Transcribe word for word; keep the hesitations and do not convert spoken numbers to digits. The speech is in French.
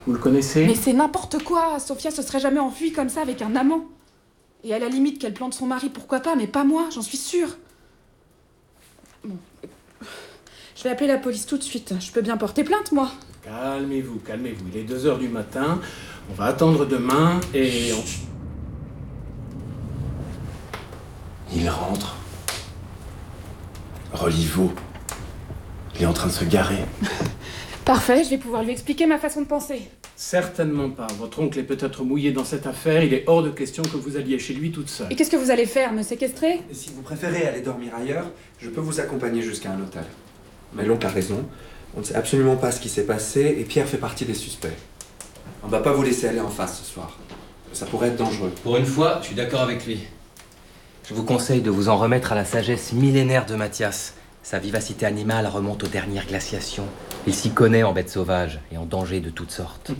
Vous le connaissez? Mais c'est n'importe quoi. Sofia se serait jamais enfuie comme ça avec un amant. Et à la limite qu'elle plante son mari, pourquoi pas, mais pas moi, j'en suis sûre. Bon. Je vais appeler la police tout de suite. Je peux bien porter plainte, moi. Calmez-vous, calmez-vous. Il est deux heures du matin. On va attendre demain et on... Il rentre. Reliveau. Il est en train de se garer. Parfait, je vais pouvoir lui expliquer ma façon de penser. Certainement pas. Votre oncle est peut-être mouillé dans cette affaire. Il est hors de question que vous alliez chez lui toute seule. Et qu'est-ce que vous allez faire, me séquestrer? Et si vous préférez aller dormir ailleurs, je peux vous accompagner jusqu'à un hôtel. Mais l'oncle a raison. On ne sait absolument pas ce qui s'est passé et Pierre fait partie des suspects. On ne va pas vous laisser aller en face ce soir. Ça pourrait être dangereux. Pour une fois, je suis d'accord avec lui. Je vous conseille de vous en remettre à la sagesse millénaire de Mathias. Sa vivacité animale remonte aux dernières glaciations. Il s'y connaît en bêtes sauvages et en dangers de toutes sortes.